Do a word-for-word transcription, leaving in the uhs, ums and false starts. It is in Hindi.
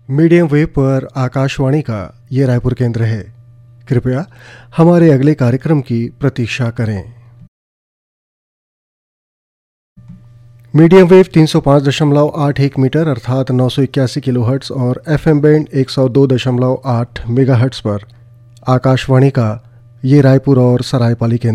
मीडियम वेव पर आकाशवाणी का ये रायपुर केंद्र है। कृपया हमारे अगले कार्यक्रम की प्रतीक्षा करें। मीडियम वेव तीन सौ पाँच दशमलव आठ एक मीटर अर्थात नौ सौ इक्यासी किलोहर्ट्ज़ और एफएम बैंड एक सौ दो दशमलव आठ मेगाहर्ट्ज़ पर आकाशवाणी का ये रायपुर और सरायपाली केंद्र